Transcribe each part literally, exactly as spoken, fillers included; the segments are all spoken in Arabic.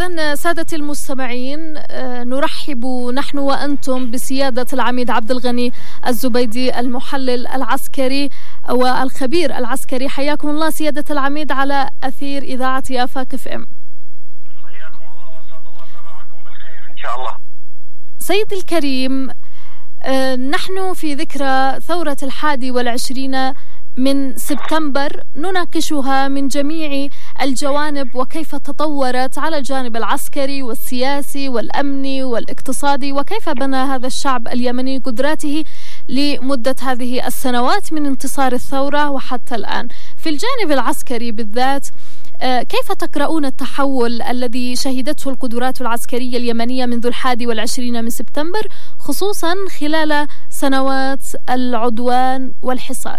إذن سادة المستمعين، نرحب نحن وأنتم بسيادة العميد عبد الغني الزبيدي، المحلل العسكري والخبير العسكري. حياكم الله سيادة العميد على أثير إذاعة آفاق اف ام. حياكم الله وأسعد الله صباحكم بالخير إن شاء الله. سيد الكريم، نحن في ذكرى ثورة الحادي والعشرين من سبتمبر، نناقشها من جميع الجوانب وكيف تطورت على الجانب العسكري والسياسي والأمني والاقتصادي، وكيف بنى هذا الشعب اليمني قدراته لمدة هذه السنوات من انتصار الثورة وحتى الآن. في الجانب العسكري بالذات، كيف تقرؤون التحول الذي شهدته القدرات العسكرية اليمنية منذ الحادي والعشرين من سبتمبر، خصوصا خلال سنوات العدوان والحصار؟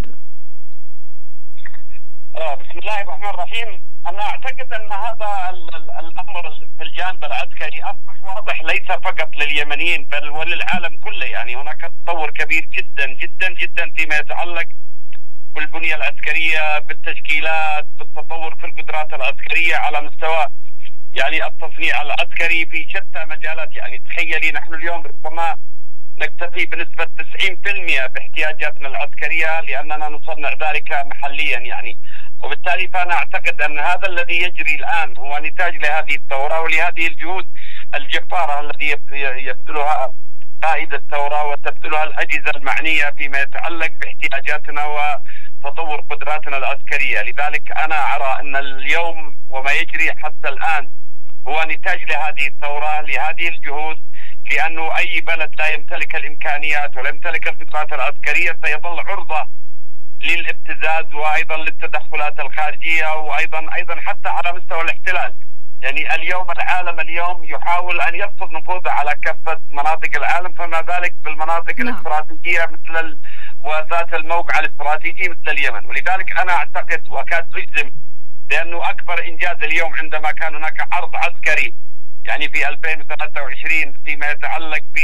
بسم الله الرحمن الرحيم. أنا أعتقد أن هذا الأمر في الجانب العسكري أصبح واضح ليس فقط لليمنيين بل وللعالم كله. يعني هناك تطور كبير جدا جدا جدا فيما يتعلق بالبنية العسكرية، بالتشكيلات، بالتطور في القدرات العسكرية على مستوى يعني التصنيع العسكري في شتى مجالات. يعني تخيلي نحن اليوم ربما نكتفي بنسبة تسعين بالمئة باحتياجاتنا العسكرية لأننا نصنع ذلك محليا. يعني وبالتالي فأنا أعتقد أن هذا الذي يجري الآن هو نتاج لهذه الثورة ولهذه الجهود الجبارة الذي يبذلها قائد الثورة وتبذلها الأجهزة المعنية فيما يتعلق باحتياجاتنا وتطور قدراتنا العسكرية. لذلك أنا أرى أن اليوم وما يجري حتى الآن هو نتاج لهذه الثورة، لهذه الجهود، لأنه أي بلد لا يمتلك الإمكانيات ولا يمتلك القدرات العسكرية سيظل عرضة للابتزاز وأيضا للتدخلات الخارجية وأيضا أيضا حتى على مستوى الاحتلال. يعني اليوم العالم اليوم يحاول أن يفرض نفوذه على كافة مناطق العالم، فما ذلك بالمناطق نعم. الاستراتيجية مثل ال... وذات الموقع الاستراتيجي مثل اليمن. ولذلك أنا أعتقد وأكاد أجزم بأنه أكبر إنجاز اليوم عندما كان هناك عرض عسكري يعني في ألفين وثلاثة وعشرين فيما يتعلق ب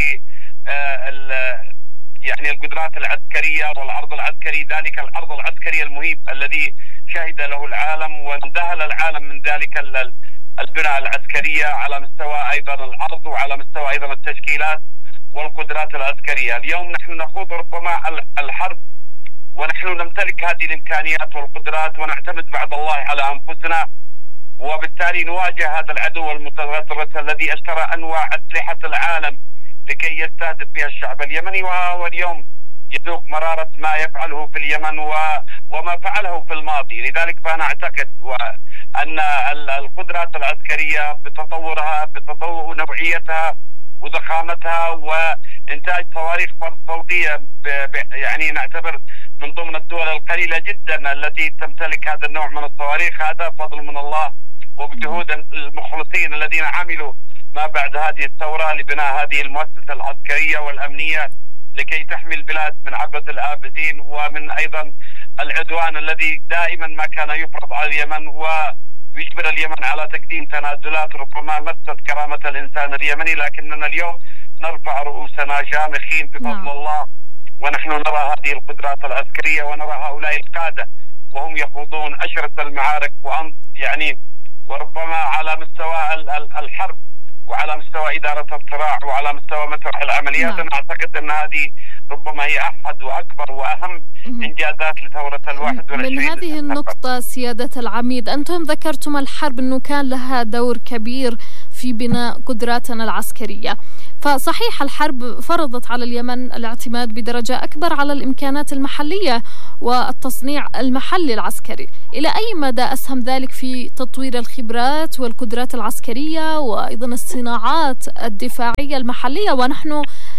يعني القدرات العسكرية والعرض العسكري، ذلك العرض العسكري المهيب الذي شهد له العالم وانذهل العالم من ذلك البناء العسكرية على مستوى أيضا العرض وعلى مستوى أيضا التشكيلات والقدرات العسكرية. اليوم نحن نخوض ربما الحرب ونحن نمتلك هذه الإمكانيات والقدرات ونعتمد بعد الله على أنفسنا، وبالتالي نواجه هذا العدو المتغطرس الذي اشترى أنواع أسلحة العالم لكي يستهدف بها الشعب اليمني، وهو اليوم يذوق مرارة ما يفعله في اليمن وما فعله في الماضي. لذلك فأنا أعتقد أن القدرات العسكرية بتطورها بتطور نوعيتها وضخامتها وإنتاج صواريخ فرد صوتية يعني نعتبر من ضمن الدول القليلة جدا التي تمتلك هذا النوع من الصواريخ. هذا فضل من الله وبجهود المخلصين الذين عملوا ما بعد هذه الثورة لبناء هذه المؤسسة العسكرية والأمنية لكي تحمي البلاد من عبث الآبدين ومن أيضا العدوان الذي دائما ما كان يفرض على اليمن ويجبر اليمن على تقديم تنازلات ربما مست كرامة الإنسان اليمني. لكننا اليوم نرفع رؤوسنا شامخين بفضل نعم. الله، ونحن نرى هذه القدرات العسكرية ونرى هؤلاء القادة وهم يخوضون أشرس المعارك وأن يعني وربما على مستوى الحرب وعلى مستوى إدارة الصراع وعلى مستوى مسرح العمليات. أنا أعتقد أن هذه ربما هي أحد وأكبر وأهم إنجازات لثورة الواحد والعشرين. من هذه النقطة سيادة العميد، أنتم ذكرتم الحرب أنه كان لها دور كبير في بناء قدراتنا العسكرية، فصحيح الحرب فرضت على اليمن الاعتماد بدرجة أكبر على الإمكانات المحلية والتصنيع المحلي العسكري. إلى أي مدى أسهم ذلك في تطوير الخبرات والقدرات العسكرية وأيضا الصناعات الدفاعية المحلية؟ ونحن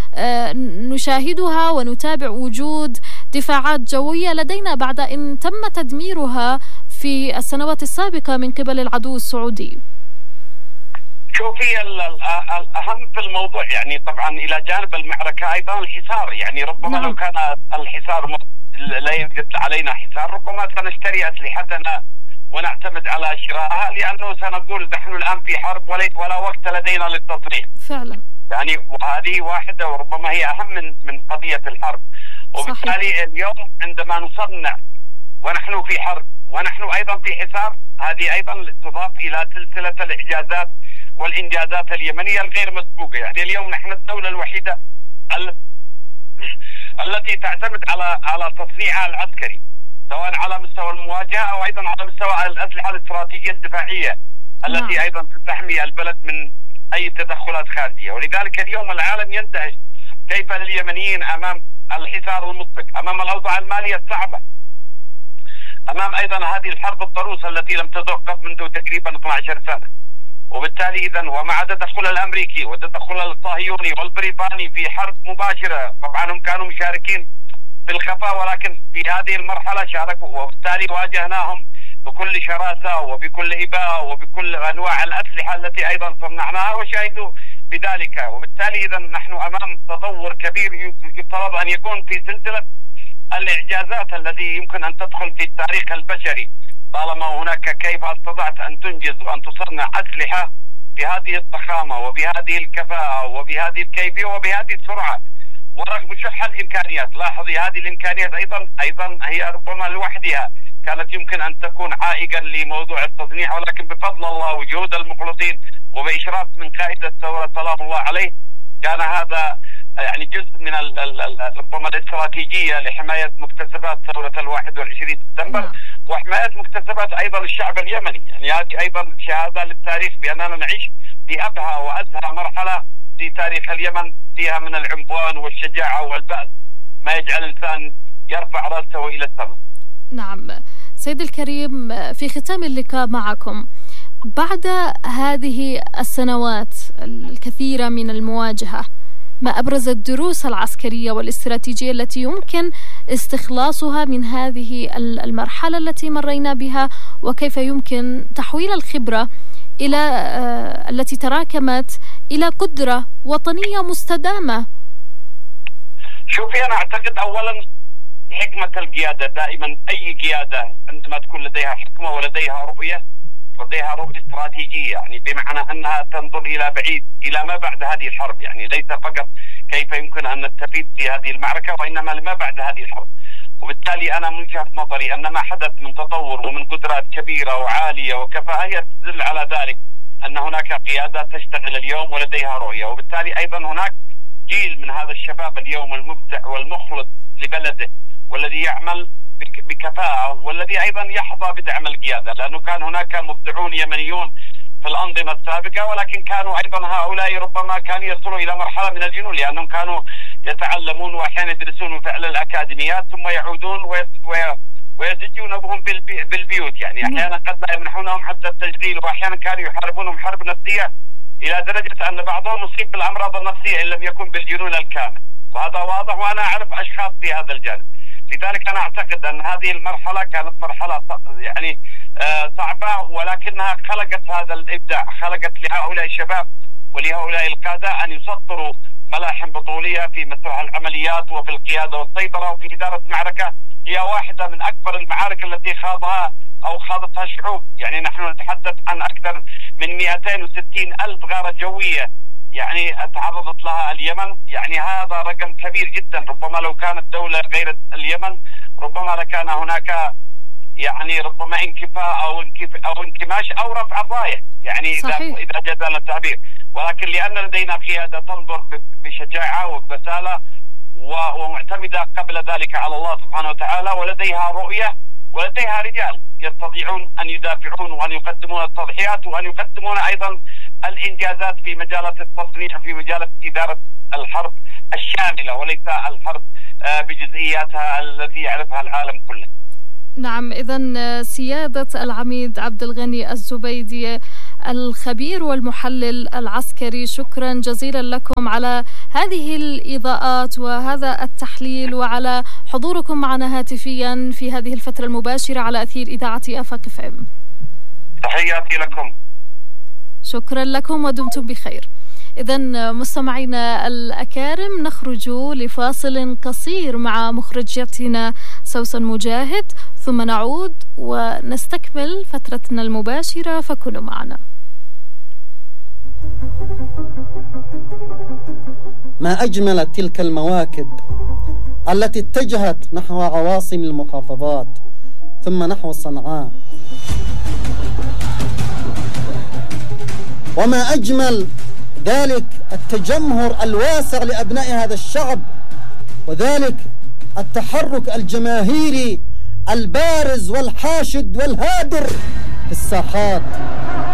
نشاهدها ونتابع وجود دفاعات جوية لدينا بعد أن تم تدميرها في السنوات السابقة من قبل العدو السعودي. شوفي الأهم في الموضوع يعني طبعا إلى جانب المعركة أيضا الحصار. يعني ربما نعم. لو كان الحصار لا يوجد علينا حصار ربما سنشتري أسلحتنا ونعتمد على شرائها، لأنه سنقول نحن الآن في حرب ولا وقت لدينا للتصنيع فعلا. يعني وهذه واحدة وربما هي أهم من من قضية الحرب. وبالتالي صحيح. اليوم عندما نصنع ونحن في حرب ونحن أيضا في حصار، هذه أيضا تضاف إلى سلسلة الإعجازات والإنجازات اليمنية الغير مسبوقة. يعني اليوم نحن الدولة الوحيدة التي تعتمد على على تصنيعها العسكري، سواء على مستوى المواجهة أو أيضا على مستوى الأسلحة الاستراتيجية الدفاعية التي أيضا تحمي البلد من أي تدخلات خارجية. ولذلك اليوم العالم يندهش كيف لليمنيين أمام الحصار المطبق، أمام الأوضاع المالية الصعبة، أمام أيضا هذه الحرب الضروسة التي لم تتوقف منذ تقريبا اثنتي عشرة سنة. وبالتالي إذا ومع التدخل الأمريكي والتدخل الصهيوني والبريطاني في حرب مباشرة، طبعا هم كانوا مشاركين في الخفاء ولكن في هذه المرحلة شاركوا، وبالتالي واجهناهم بكل شراسة وبكل إباء وبكل أنواع الأسلحة التي أيضا صنعناها وشاهدوا بذلك. وبالتالي إذا نحن أمام تطور كبير يفترض أن يكون في سلسلة الإعجازات الذي يمكن أن تدخل في التاريخ البشري، طالما هناك كيف استطعت أن تنجز وأن تصنع أسلحة بهذه الضخامة وبهذه الكفاءة وبهذه الكيفية وبهذه السرعة ورغم شح الإمكانيات. لاحظي هذه الإمكانيات أيضا أيضا هي ربما لوحدها كانت يمكن أن تكون عائقا لموضوع التصنيع، ولكن بفضل الله وجهود المخلصين وبإشراف من قائد الثورة سلام الله عليه كان هذا يعني جزء من ال ال ربما الاستراتيجية لحماية مكتسبات ثورة الواحد والعشرين سبتمبر وحماية مكتسبات أيضا الشعب اليمني. يعني هذه أيضا شهادة للتاريخ بأننا نعيش في أبهى وأزهى مرحلة في تاريخ اليمن، فيها من العنفوان والشجاعة والبأس ما يجعل الإنسان يرفع رأسه إلى السماء. نعم سيد الكريم، في ختام اللقاء معكم بعد هذه السنوات الكثيرة من المواجهة، ما أبرز الدروس العسكرية والاستراتيجية التي يمكن استخلاصها من هذه المرحلة التي مرينا بها، وكيف يمكن تحويل الخبرة إلى آه التي تراكمت إلى قدرة وطنية مستدامة؟ شوفي، أنا أعتقد أولا حكمة القيادة. دائما أي قيادة عندما تكون لديها حكمة ولديها رؤية لديها رؤية استراتيجية، يعني بمعنى أنها تنظر إلى بعيد، إلى ما بعد هذه الحرب، يعني ليس فقط كيف يمكن أن نستفيد في هذه المعركة وإنما لما بعد هذه الحرب. وبالتالي أنا من وجهة نظري أن ما حدث من تطور ومن قدرات كبيرة وعالية وكفاءة تدل على ذلك أن هناك قيادة تشتغل اليوم ولديها رؤية. وبالتالي أيضا هناك جيل من هذا الشباب اليوم المبدع والمخلص لبلده والذي يعمل بكفاءة والذي أيضا يحظى بدعم القيادة، لأنه كان هناك مبدعون يمنيون في الأنظمة السابقة ولكن كانوا أيضا هؤلاء ربما كانوا يصلوا إلى مرحلة من الجنون، لأنهم كانوا يتعلمون وأحيانا يدرسون فعل الأكاديميات ثم يعودون ويزجون بهم بالبيوت، يعني أحيانا قد لا يمنحونهم حتى التشغيل، وأحيانا كانوا يحاربونهم حرب نفسية إلى درجة أن بعضهم يصيب بالأمراض النفسية إن لم يكن بالجنون الكامل، وهذا واضح وأنا أعرف أشخاص في هذا الجانب. لذلك أنا أعتقد أن هذه المرحلة كانت مرحلة يعني صعبة ولكنها خلقت هذا الإبداع، خلقت لهؤلاء الشباب ولهؤلاء القادة أن يسطروا ملاحم بطولية في مسرح العمليات وفي القيادة والسيطرة وفي إدارة معركة هي واحدة من أكبر المعارك التي خاضها أو خاضتها الشعوب. يعني نحن نتحدث عن أكثر من مئتين وستين ألف غارة جوية يعني تعرضت لها اليمن، يعني هذا رقم كبير جدا. ربما لو كانت دولة غير اليمن ربما لكان هناك يعني ربما انكفاء أو انكف أو انكماش أو رفع الراية، يعني صحيح. إذا إذا جاز التعبير، ولكن لأن لدينا قيادة تنظر بشجاعة وبسالة ومعتمدة قبل ذلك على الله سبحانه وتعالى، ولديها رؤية ولديها رجال يستطيعون أن يدافعون وأن يقدمون التضحيات وأن يقدمون أيضا الإنجازات في مجالات التصنيع، في مجالات إدارة الحرب الشاملة وليس الحرب بجزئياتها التي يعرفها العالم كله. نعم، إذن سيادة العميد عبد الغني الزبيدي الخبير والمحلل العسكري، شكرا جزيلا لكم على هذه الإضاءات وهذا التحليل وعلى حضوركم معنا هاتفيا في هذه الفترة المباشرة على أثير إذاعة آفاق اف ام. تحياتي لكم. شكرا لكم ودمتم بخير. إذن مستمعينا الأكارم، نخرج لفاصل قصير مع مخرجتنا سوسن مجاهد ثم نعود ونستكمل فترتنا المباشرة، فكونوا معنا. ما أجمل تلك المواكب التي اتجهت نحو عواصم المحافظات ثم نحو صنعاء. وما أجمل ذلك التجمهر الواسع لأبناء هذا الشعب، وذلك التحرك الجماهيري البارز والحاشد والهادر في الساحات.